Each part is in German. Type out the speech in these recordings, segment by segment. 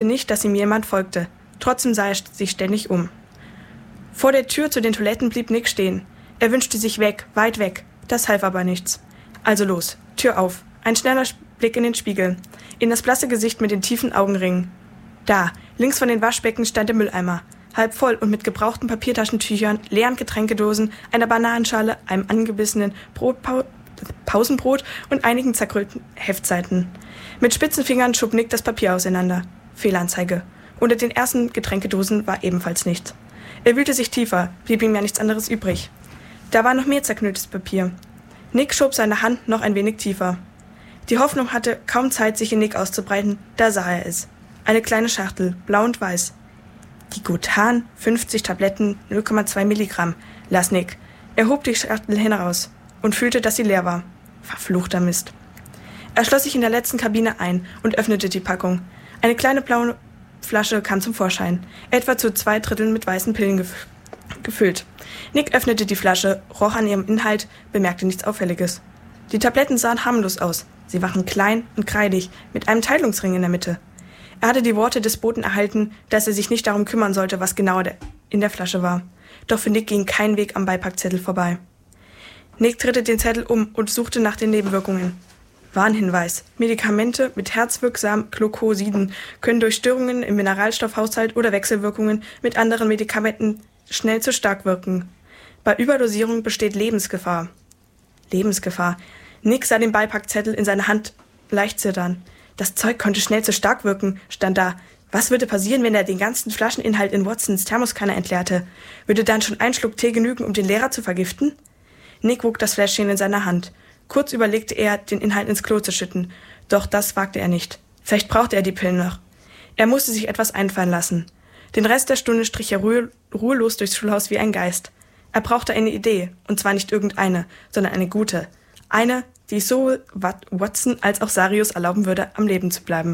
nicht, dass ihm jemand folgte. Trotzdem sah er sich ständig um. Vor der Tür zu den Toiletten blieb Nick stehen. Er wünschte sich weg, weit weg. Das half aber nichts. Also los, Tür auf. Ein schneller Blick in den Spiegel. In das blasse Gesicht mit den tiefen Augenringen. Da, links von den Waschbecken stand der Mülleimer. Halb voll und mit gebrauchten Papiertaschentüchern, leeren Getränkedosen, einer Bananenschale, einem angebissenen Pausenbrot und einigen zerkrüllten Heftseiten. Mit spitzen Fingern schob Nick das Papier auseinander. Fehlanzeige. Unter den ersten Getränkedosen war ebenfalls nichts. Er wühlte sich tiefer, blieb ihm ja nichts anderes übrig. Da war noch mehr zerknülltes Papier. Nick schob seine Hand noch ein wenig tiefer. Die Hoffnung hatte kaum Zeit, sich in Nick auszubreiten, da sah er es. Eine kleine Schachtel, blau und weiß. Die Gutan, 50 Tabletten, 0,2 Milligramm, las Nick. Er hob die Schachtel hinaus und fühlte, dass sie leer war. Verfluchter Mist. Er schloss sich in der letzten Kabine ein und öffnete die Packung. Eine kleine blaue Flasche kam zum Vorschein, etwa zu 2/3 mit weißen Pillen gefüllt. Nick öffnete die Flasche, roch an ihrem Inhalt, bemerkte nichts Auffälliges. Die Tabletten sahen harmlos aus. Sie waren klein und kreidig, mit einem Teilungsring in der Mitte. Er hatte die Worte des Boten erhalten, dass er sich nicht darum kümmern sollte, was genau in der Flasche war. Doch für Nick ging kein Weg am Beipackzettel vorbei. Nick drehte den Zettel um und suchte nach den Nebenwirkungen. Warnhinweis: Medikamente mit herzwirksamen Glukosiden können durch Störungen im Mineralstoffhaushalt oder Wechselwirkungen mit anderen Medikamenten schnell zu stark wirken. Bei Überdosierung besteht Lebensgefahr. Lebensgefahr. Nick sah den Beipackzettel in seiner Hand leicht zittern. Das Zeug konnte schnell zu stark wirken, stand da. Was würde passieren, wenn er den ganzen Flascheninhalt in Watsons Thermoskanne entleerte? Würde dann schon ein Schluck Tee genügen, um den Lehrer zu vergiften? Nick wog das Fläschchen in seiner Hand. Kurz überlegte er, den Inhalt ins Klo zu schütten. Doch das wagte er nicht. Vielleicht brauchte er die Pillen noch. Er musste sich etwas einfallen lassen. Den Rest der Stunde strich er ruhelos durchs Schulhaus wie ein Geist. Er brauchte eine Idee, und zwar nicht irgendeine, sondern eine gute. Eine, die sowohl Watson als auch Sarius erlauben würde, am Leben zu bleiben.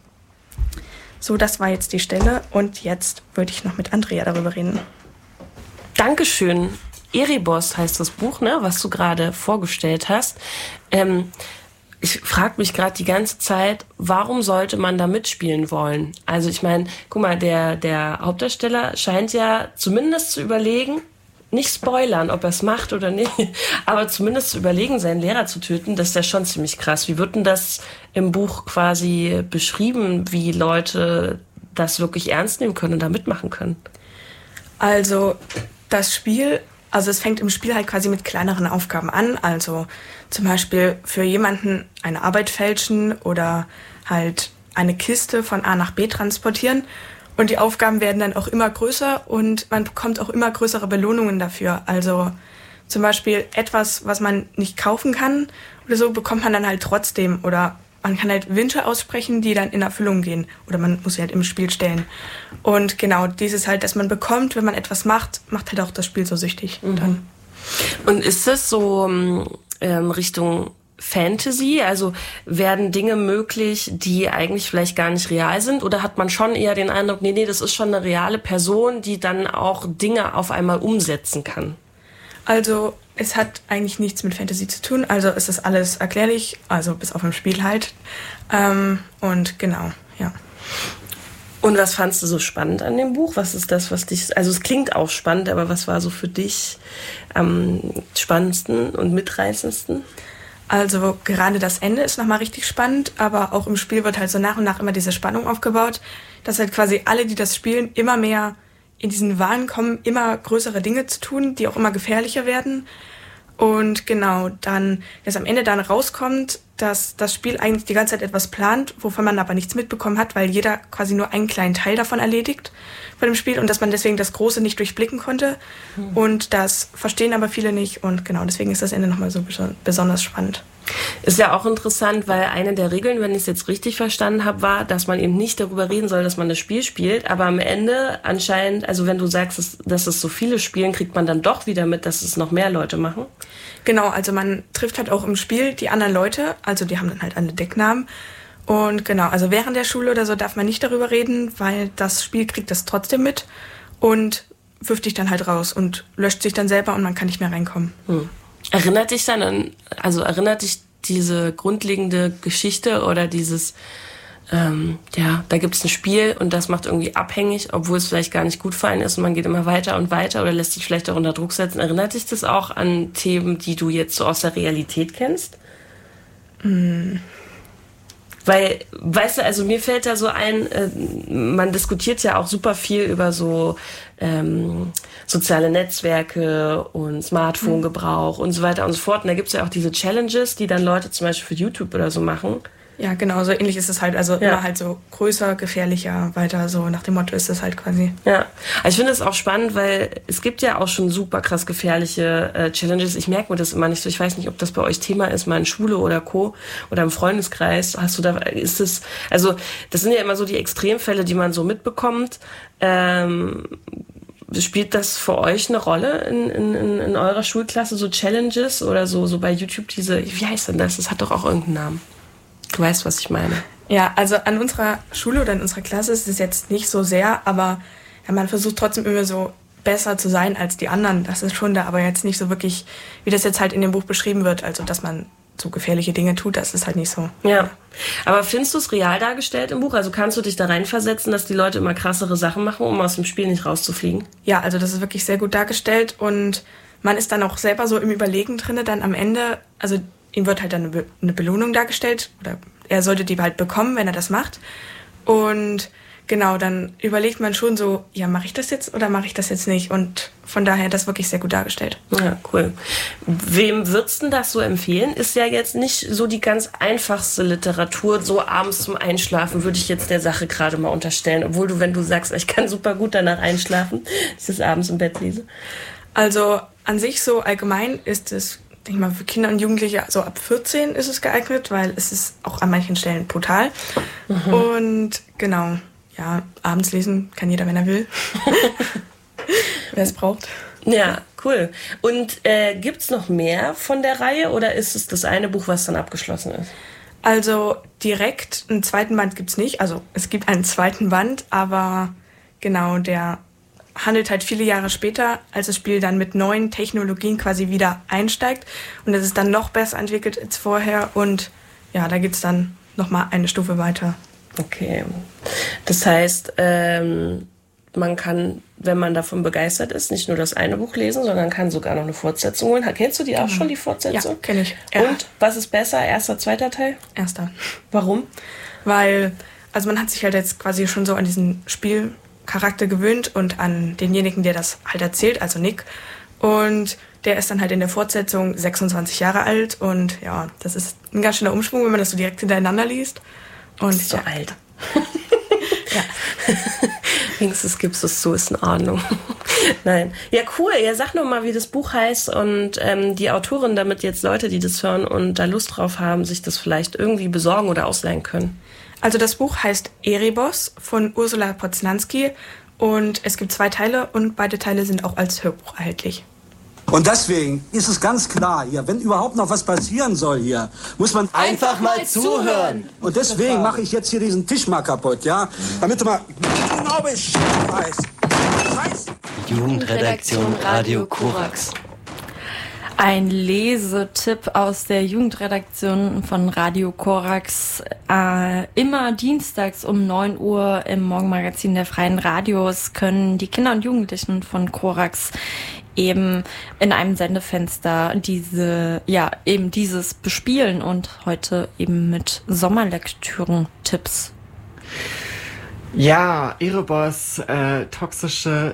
So, das war jetzt die Stelle, und jetzt würde ich noch mit Andrea darüber reden. Dankeschön. Erebos heißt das Buch, ne, was du gerade vorgestellt hast. Ich frage mich gerade die ganze Zeit, warum sollte man da mitspielen wollen? Also ich meine, guck mal, der Hauptdarsteller scheint ja zumindest zu überlegen, nicht spoilern, ob er es macht oder nicht, aber zumindest zu überlegen, seinen Lehrer zu töten. Das ist ja schon ziemlich krass. Wie wird denn das im Buch quasi beschrieben, wie Leute das wirklich ernst nehmen können und da mitmachen können? Also das Spiel, also es fängt im Spiel halt quasi mit kleineren Aufgaben an. Also zum Beispiel für jemanden eine Arbeit fälschen oder halt eine Kiste von A nach B transportieren. Und die Aufgaben werden dann auch immer größer und man bekommt auch immer größere Belohnungen dafür. Also zum Beispiel etwas, was man nicht kaufen kann oder so, bekommt man dann halt trotzdem. Oder man kann halt Wünsche aussprechen, die dann in Erfüllung gehen. Oder man muss sie halt im Spiel stellen. Und genau dieses halt, dass man bekommt, wenn man etwas macht, macht halt auch das Spiel so süchtig. Dann. Und ist das so Richtung Fantasy? Also werden Dinge möglich, die eigentlich vielleicht gar nicht real sind? Oder hat man schon eher den Eindruck, nee, das ist schon eine reale Person, die dann auch Dinge auf einmal umsetzen kann? Also es hat eigentlich nichts mit Fantasy zu tun. Also es ist alles erklärlich, also bis auf dem Spiel halt. Und genau, ja. Und was fandst du so spannend an dem Buch? Was ist das, was dich, also es klingt auch spannend, aber was war so für dich am spannendsten und mitreißendsten? Also gerade das Ende ist nochmal richtig spannend, aber auch im Spiel wird halt so nach und nach immer diese Spannung aufgebaut, dass halt quasi alle, die das spielen, immer mehr in diesen Wahn kommen, immer größere Dinge zu tun, die auch immer gefährlicher werden. Und genau, dann, dass am Ende dann rauskommt, dass das Spiel eigentlich die ganze Zeit etwas plant, wovon man aber nichts mitbekommen hat, weil jeder quasi nur einen kleinen Teil davon erledigt von dem Spiel und dass man deswegen das Große nicht durchblicken konnte. Und das verstehen aber viele nicht und genau, deswegen ist das Ende nochmal so besonders spannend. Ist ja auch interessant, weil eine der Regeln, wenn ich es jetzt richtig verstanden habe, war, dass man eben nicht darüber reden soll, dass man das Spiel spielt, aber am Ende anscheinend, also wenn du sagst, dass es so viele spielen, kriegt man dann doch wieder mit, dass es noch mehr Leute machen? Genau, also man trifft halt auch im Spiel die anderen Leute, also die haben dann halt alle Decknamen. Und genau, also während der Schule oder so darf man nicht darüber reden, weil das Spiel kriegt das trotzdem mit und wirft dich dann halt raus und löscht sich dann selber und man kann nicht mehr reinkommen. Erinnert dich diese grundlegende Geschichte oder dieses da gibt's ein Spiel und das macht irgendwie abhängig, obwohl es vielleicht gar nicht gut für einen ist und man geht immer weiter und weiter oder lässt sich vielleicht auch unter Druck setzen. Erinnert dich das auch an Themen, die du jetzt so aus der Realität kennst? Weil, weißt du, also mir fällt da so ein, man diskutiert ja auch super viel über so soziale Netzwerke und Smartphone-Gebrauch und so weiter und so fort. Und da gibt's ja auch diese Challenges, die dann Leute zum Beispiel für YouTube oder so machen. Ja, genau, so ähnlich ist es halt. Also immer halt so größer, gefährlicher, weiter, so nach dem Motto ist es halt quasi. Ja, also ich finde es auch spannend, weil es gibt ja auch schon super krass gefährliche Challenges. Ich merke mir das immer nicht so. Ich weiß nicht, ob das bei euch Thema ist, mal in Schule oder Co. oder im Freundeskreis. Also das sind ja immer so die Extremfälle, die man so mitbekommt. Spielt das für euch eine Rolle in eurer Schulklasse, so Challenges oder so bei YouTube wie heißt denn das? Das hat doch auch irgendeinen Namen. Du weißt, was ich meine. Ja, also an unserer Schule oder in unserer Klasse ist es jetzt nicht so sehr, aber ja, man versucht trotzdem immer so besser zu sein als die anderen. Das ist schon da, aber jetzt nicht so wirklich, wie das jetzt halt in dem Buch beschrieben wird, also dass man so gefährliche Dinge tut, das ist halt nicht so. Ja, aber findest du es real dargestellt im Buch? Also kannst du dich da reinversetzen, dass die Leute immer krassere Sachen machen, um aus dem Spiel nicht rauszufliegen? Ja, also das ist wirklich sehr gut dargestellt und man ist dann auch selber so im Überlegen drinne, dann am Ende, also ihm wird halt dann eine Belohnung dargestellt oder er sollte die halt bekommen, wenn er das macht. Und genau, dann überlegt man schon so, ja, mache ich das jetzt oder mache ich das jetzt nicht? Und von daher das wirklich sehr gut dargestellt. Ja, cool. Wem würdest du das so empfehlen? Ist ja jetzt nicht so die ganz einfachste Literatur, so abends zum Einschlafen, würde ich jetzt der Sache gerade mal unterstellen. Obwohl wenn du sagst, ich kann super gut danach einschlafen, dass ich das abends im Bett lese. Also an sich so allgemein ist es, denke ich mal, für Kinder und Jugendliche, so ab 14 ist es geeignet, weil es ist auch an manchen Stellen brutal. Mhm. Und genau, ja, abends lesen kann jeder, wenn er will. Wer es braucht. Ja, cool. Und gibt's noch mehr von der Reihe oder ist es das eine Buch, was dann abgeschlossen ist? Also direkt einen zweiten Band gibt's nicht. Also es gibt einen zweiten Band, aber genau, der handelt halt viele Jahre später, als das Spiel dann mit neuen Technologien quasi wieder einsteigt und es ist dann noch besser entwickelt als vorher und ja, da geht's dann nochmal eine Stufe weiter. Okay, das heißt, man kann, wenn man davon begeistert ist, nicht nur das eine Buch lesen, sondern kann sogar noch eine Fortsetzung holen. Kennst du die auch schon, die Fortsetzung? Ja, kenne ich. Ja. Und was ist besser, erster, zweiter Teil? Erster. Warum? Weil, also man hat sich halt jetzt quasi schon so an diesen Spielcharakter gewöhnt und an denjenigen, der das halt erzählt, also Nick. Und der ist dann halt in der Fortsetzung 26 Jahre alt und ja, das ist ein ganz schöner Umschwung, wenn man das so direkt hintereinander liest. Und ist so alt. Ja. Wenigstens gibst du es so, ist in Ordnung. Nein. Ja, cool. Ja, sag noch mal, wie das Buch heißt und die Autorin, damit jetzt Leute, die das hören und da Lust drauf haben, sich das vielleicht irgendwie besorgen oder ausleihen können. Also das Buch heißt Erebos von Ursula Poznanski und es gibt 2 Teile und beide Teile sind auch als Hörbuch erhältlich. Und deswegen ist es ganz klar hier, wenn überhaupt noch was passieren soll hier, muss man einfach mal zuhören. Und deswegen mache ich jetzt hier diesen Tisch mal kaputt, ja? Damit du mal genau Bescheid weißt. Jugendredaktion Radio Korax. Ein Lesetipp aus der Jugendredaktion von Radio Korax. Immer dienstags um 9 Uhr im Morgenmagazin der Freien Radios können die Kinder und Jugendlichen von Korax eben in einem Sendefenster dieses bespielen und heute eben mit Sommerlektüren-Tipps. Ja, Erebos, toxische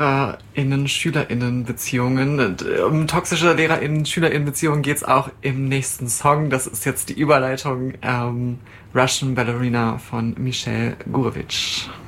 LehrerInnen-SchülerInnen-Beziehungen. Um toxische LehrerInnen-SchülerInnen-Beziehungen geht's auch im nächsten Song. Das ist jetzt die Überleitung Russian Ballerina von Michel Gurevich.